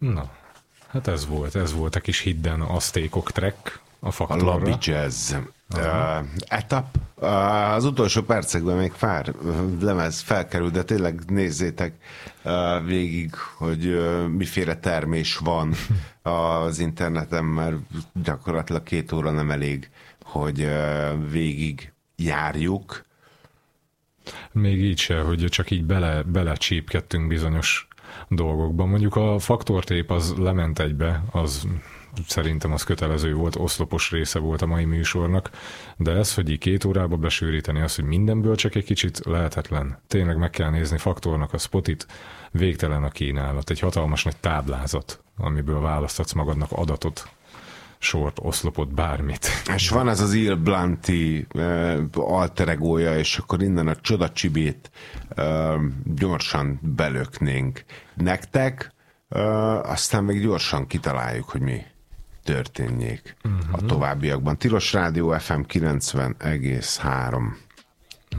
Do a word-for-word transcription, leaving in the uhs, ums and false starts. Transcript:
Na, hát ez volt, ez volt a kis hidden aztékok track a A Faktorra. Lobby Jazz uh, etap. Uh, az utolsó percekben még pár lemez felkerült, de tényleg nézzétek uh, végig, hogy uh, miféle termés van az interneten, mert gyakorlatilag két óra nem elég, hogy uh, végig járjuk. Még így se, hogy csak így bele, belecsípkedtünk bizonyos dolgokban. Mondjuk a faktortép az lement egybe, az szerintem az kötelező volt, oszlopos része volt a mai műsornak, de ez, hogy így két órába besűríteni, az, hogy mindenből csak egy kicsit lehetetlen. Tényleg meg kell nézni Faktornak a spotit, végtelen a kínálat, egy hatalmas nagy táblázat, amiből választhatsz magadnak adatot, sort, oszlopot, bármit. És van ez az Il Blanti uh, alter egója, és akkor innen a csodacsibét uh, gyorsan belöknénk nektek, uh, aztán még gyorsan kitaláljuk, hogy mi történjék uh-huh. a továbbiakban. Tilos Rádió ef em kilencven egész három